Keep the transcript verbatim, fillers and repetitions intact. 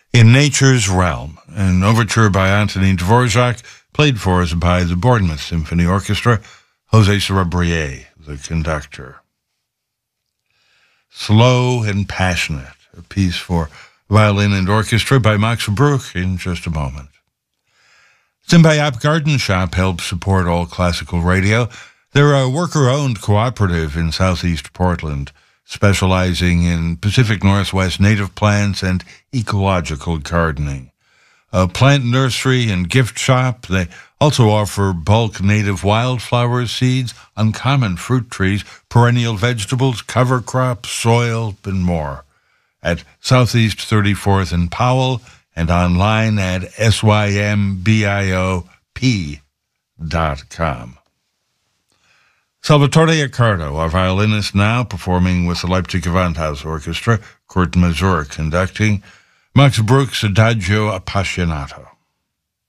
In Nature's Realm, an overture by Anthony Dvorak, played for us by the Bournemouth Symphony Orchestra, José Sarabia, the conductor. Slow and Passionate, a piece for violin and orchestra by Max Bruch in just a moment. Simbayap Garden Shop helps support all classical radio. They're a worker-owned cooperative in southeast Portland, specializing in Pacific Northwest native plants and ecological gardening. A plant nursery and gift shop, they also offer bulk native wildflower seeds, uncommon fruit trees, perennial vegetables, cover crops, soil, and more. At Southeast thirty-fourth and Powell, and online at S Y M B I O P dot com. Salvatore Accardo, our violinist now, performing with the Leipzig Gewandhaus Orchestra, Kurt Masur conducting, Max Bruch's Adagio Appassionato.